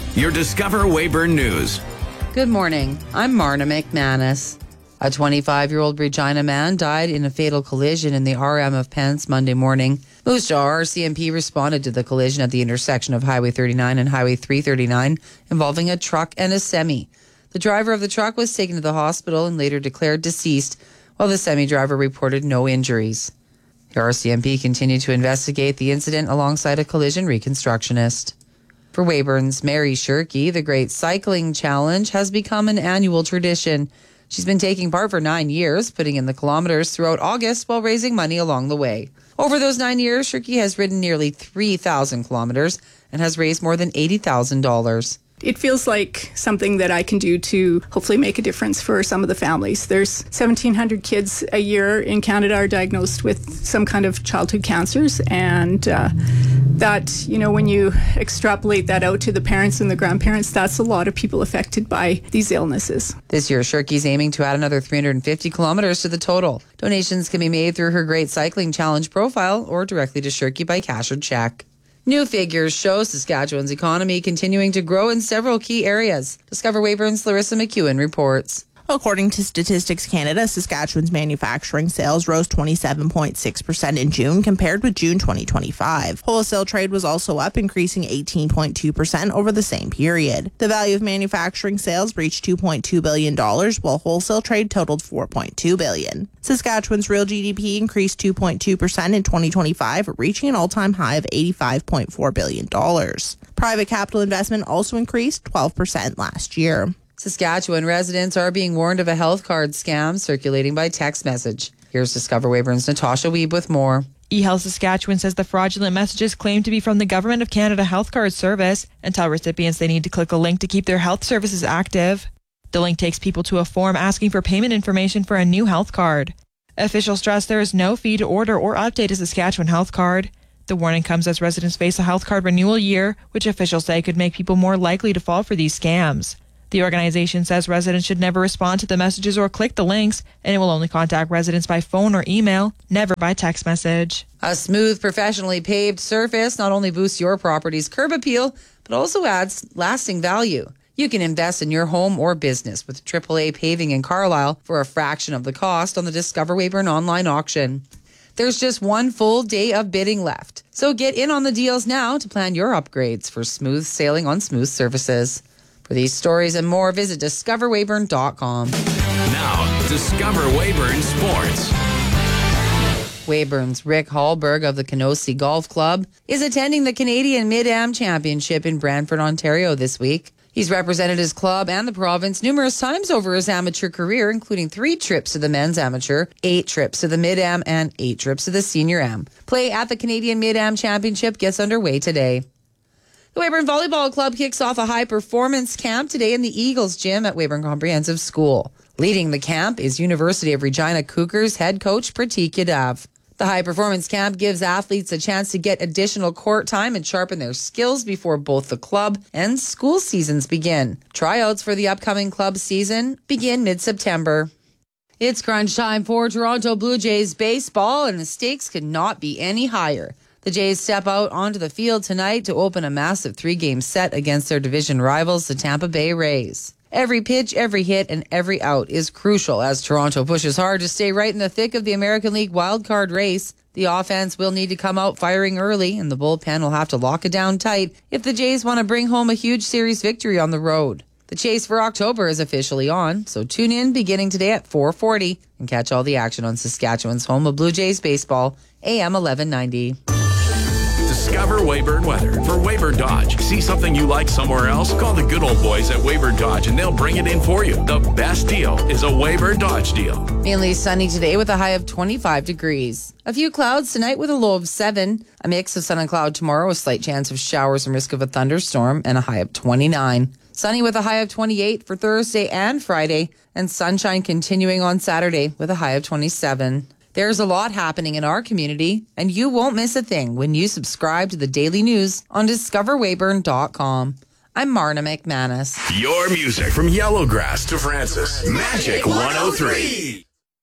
your Discover Weyburn News. Good morning. I'm Marna McManus. A 25-year-old Regina man died in a fatal collision in the RM of Pence Monday morning. Moose Jaw RCMP responded to the collision at the intersection of Highway 39 and Highway 339 involving a truck and a semi. The driver of the truck was taken to the hospital and later declared deceased, while the semi driver reported no injuries. The RCMP continued to investigate the incident alongside a collision reconstructionist. For Weyburn's Mary Shirky, the Great Cycling Challenge has become an annual tradition. She's been taking part for 9 years, putting in the kilometers throughout August while raising money along the way. Over those 9 years, Shirky has ridden nearly 3,000 kilometers and has raised more than $80,000. It feels like something that I can do to hopefully make a difference for some of the families. There's 1,700 kids a year in Canada are diagnosed with some kind of childhood cancers, and that, when you extrapolate that out to the parents and the grandparents, that's a lot of people affected by these illnesses. This year, Shirky's aiming to add another 350 kilometers to the total. Donations can be made through her Great Cycling Challenge profile or directly to Shirky by cash or check. New figures show Saskatchewan's economy continuing to grow in several key areas. Discover Weyburn's Larissa McEwen reports. According to Statistics Canada, Saskatchewan's manufacturing sales rose 27.6% in June compared with June 2025. Wholesale trade was also up, increasing 18.2% over the same period. The value of manufacturing sales reached $2.2 billion, while wholesale trade totaled $4.2 billion. Saskatchewan's real GDP increased 2.2% in 2025, reaching an all-time high of $85.4 billion. Private capital investment also increased 12% last year. Saskatchewan residents are being warned of a health card scam circulating by text message. Here's Discover Weyburn's Natasha Wiebe with more. eHealth Saskatchewan says the fraudulent messages claim to be from the Government of Canada Health Card Service and tell recipients they need to click a link to keep their health services active. The link takes people to a form asking for payment information for a new health card. Officials stress there is no fee to order or update a Saskatchewan health card. The warning comes as residents face a health card renewal year, which officials say could make people more likely to fall for these scams. The organization says residents should never respond to the messages or click the links, and it will only contact residents by phone or email, never by text message. A smooth, professionally paved surface not only boosts your property's curb appeal, but also adds lasting value. You can invest in your home or business with AAA Paving in Carlisle for a fraction of the cost on the Discover Weyburn online auction. There's just one full day of bidding left, so get in on the deals now to plan your upgrades for smooth sailing on smooth surfaces. For these stories and more, visit discoverweyburn.com. Now, Discover Weyburn Sports. Weyburn's Rick Hallberg of the Kenosee Golf Club is attending the Canadian Mid-Am Championship in Brantford, Ontario this week. He's represented his club and the province numerous times over his amateur career, including 3 trips to the men's amateur, 8 trips to the Mid-Am, and 8 trips to the Senior Am. Play at the Canadian Mid-Am Championship gets underway today. The Weyburn Volleyball Club kicks off a high-performance camp today in the Eagles Gym at Weyburn Comprehensive School. Leading the camp is University of Regina Cougars head coach Pratik Yadav. The high-performance camp gives athletes a chance to get additional court time and sharpen their skills before both the club and school seasons begin. Tryouts for the upcoming club season begin mid-September. It's crunch time for Toronto Blue Jays baseball, and the stakes could not be any higher. The Jays step out onto the field tonight to open a massive 3-game set against their division rivals, the Tampa Bay Rays. Every pitch, every hit, and every out is crucial as Toronto pushes hard to stay right in the thick of the American League wildcard race. The offense will need to come out firing early, and the bullpen will have to lock it down tight if the Jays want to bring home a huge series victory on the road. The chase for October is officially on, so tune in beginning today at 4:40 and catch all the action on Saskatchewan's home of Blue Jays baseball, AM 1190. Discover Weyburn weather for Weyburn Dodge. See something you like somewhere else? Call the good old boys at Weyburn Dodge and they'll bring it in for you. The best deal is a Weyburn Dodge deal. Mainly sunny today with a high of 25 degrees. A few clouds tonight with a low of 7. A mix of sun and cloud tomorrow with slight chance of showers and risk of a thunderstorm and a high of 29. Sunny with a high of 28 for Thursday and Friday, and sunshine continuing on Saturday with a high of 27. There's a lot happening in our community, and you won't miss a thing when you subscribe to the daily news on discoverweyburn.com. I'm Marna McManus. Your music from Yellowgrass to Francis. Magic 103.